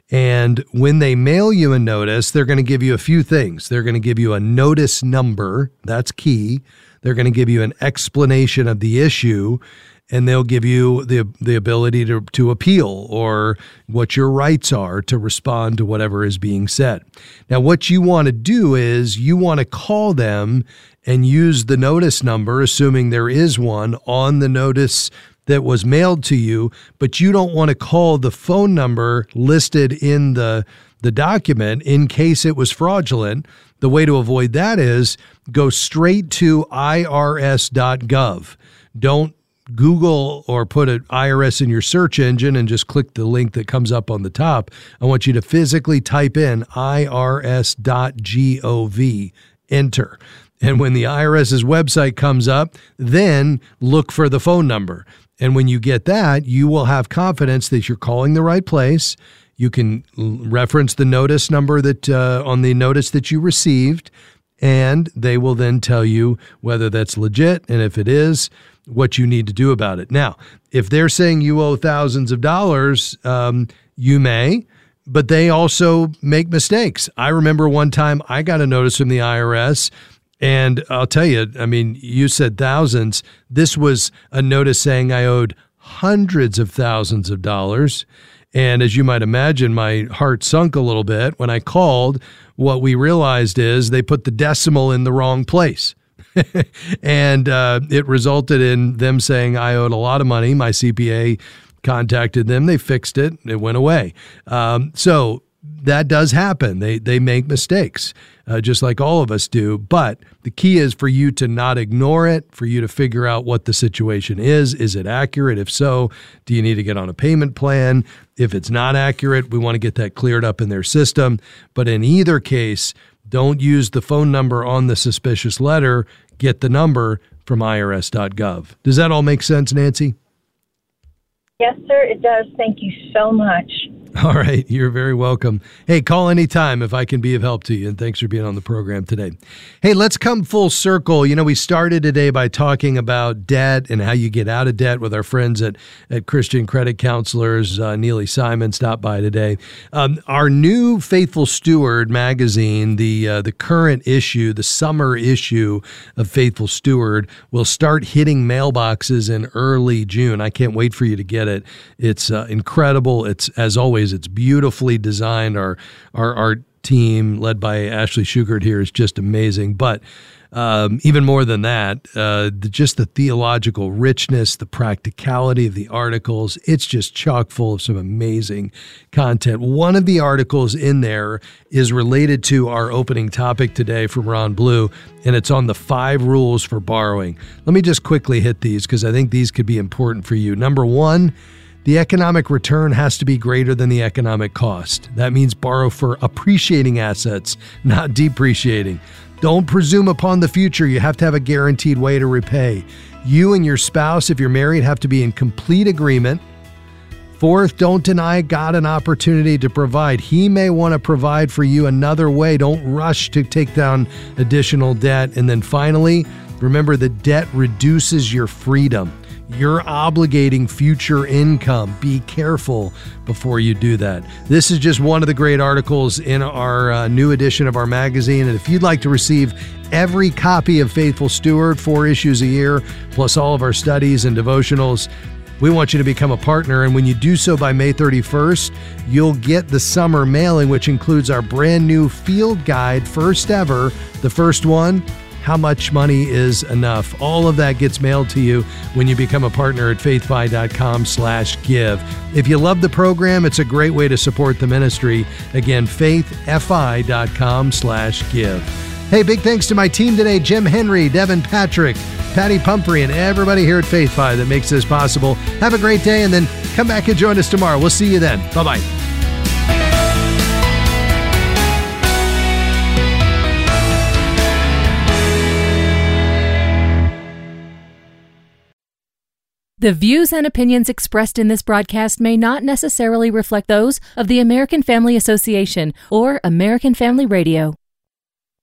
And when they mail you a notice, they're going to give you a few things. They're going to give you a notice number. That's key. They're going to give you an explanation of the issue, and they'll give you the the ability to, to appeal or what your rights are to respond to whatever is being said. Now, what you want to do is you want to call them and use the notice number, assuming there is one, on the notice that was mailed to you, but you don't want to call the phone number listed in the, the document in case it was fraudulent. The way to avoid that is go straight to I R S dot gov. Don't Google or put an I R S in your search engine and just click the link that comes up on the top. I want you to physically type in I R S dot gov, enter. And when the IRS's website comes up, then look for the phone number. And when you get that, you will have confidence that you're calling the right place. You can reference the notice number that uh, on the notice that you received, and they will then tell you whether that's legit, and if it is, what you need to do about it. Now, if they're saying you owe thousands of dollars, um, you may, but they also make mistakes. I remember one time I got a notice from the I R S, and I'll tell you, I mean, you said thousands. This was a notice saying I owed hundreds of thousands of dollars. And as you might imagine, my heart sunk a little bit. When I called, what we realized is they put the decimal in the wrong place. and uh, it resulted in them saying I owed a lot of money. My C P A contacted them. They fixed it. It went away. Um, so that does happen. They they make mistakes, uh, just like all of us do. But the key is for you to not ignore it, for you to figure out what the situation is. Is it accurate? If so, do you need to get on a payment plan? If it's not accurate, we want to get that cleared up in their system. But in either case, don't use the phone number on the suspicious letter. Get the number from I R S dot gov. Does that all make sense, Nancy? Yes, sir, it does. Thank you so much. All right. You're very welcome. Hey, call anytime if I can be of help to you. And thanks for being on the program today. Hey, let's come full circle. You know, we started today by talking about debt and how you get out of debt with our friends at, at Christian Credit Counselors. Uh, Neely Simon stopped by today. Um, our new Faithful Steward magazine, the uh, the current issue, the summer issue of Faithful Steward, will start hitting mailboxes in early June. I can't wait for you to get it. It's uh, incredible. It's, as always, it's beautifully designed. Our our our team, led by Ashley Shugart here, is just amazing. But um, even more than that, uh, the, just the theological richness, the practicality of the articles, it's just chock full of some amazing content. One of the articles in there is related to our opening topic today from Ron Blue, and it's on the five rules for borrowing. Let me just quickly hit these because I think these could be important for you. Number one, the economic return has to be greater than the economic cost. That means borrow for appreciating assets, not depreciating. Don't presume upon the future. You have to have a guaranteed way to repay. You and your spouse, if you're married, have to be in complete agreement. Fourth, don't deny God an opportunity to provide. He may want to provide for you another way. Don't rush to take down additional debt. And then finally, remember that debt reduces your freedom. You're obligating future income. Be careful before you do that. This is just one of the great articles in our uh, new edition of our magazine. And if you'd like to receive every copy of Faithful Steward, four issues a year, plus all of our studies and devotionals, We want you to become a partner, and when you do so by May thirty-first, you'll get the summer mailing, which includes our brand new field guide, first ever, the first one, How Much Money Is Enough. All of that gets mailed to you when you become a partner at faithfi.com slash give. If you love the program, it's a great way to support the ministry. Again, faithfi.com slash give. Hey, big thanks to my team today, Jim Henry, Devin Patrick, Patty Pumphrey, and everybody here at FaithFi that makes this possible. Have a great day, and then come back and join us tomorrow. We'll see you then. Bye-bye. The views and opinions expressed in this broadcast may not necessarily reflect those of the American Family Association or American Family Radio.